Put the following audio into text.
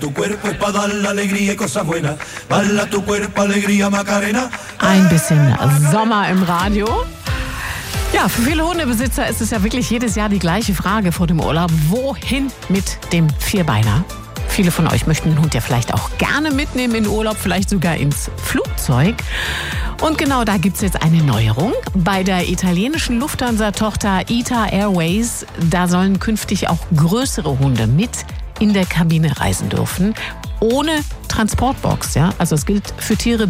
Ein bisschen Sommer im Radio. Ja, für viele Hundebesitzer ist es ja wirklich jedes Jahr die gleiche Frage vor dem Urlaub. Wohin mit dem Vierbeiner? Viele von euch möchten den Hund ja vielleicht auch gerne mitnehmen in Urlaub, vielleicht sogar ins Flugzeug. Und genau da gibt es jetzt eine Neuerung. Bei der italienischen Lufthansa-Tochter ITA Airways, da sollen künftig auch größere Hunde mit in der Kabine reisen dürfen, ohne Transportbox. Ja? Also es gilt für Tiere